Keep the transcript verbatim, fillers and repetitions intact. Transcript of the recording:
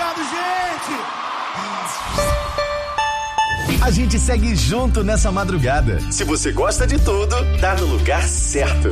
obrigado, gente! A gente segue junto nessa madrugada. Se você gosta de tudo, tá no lugar certo.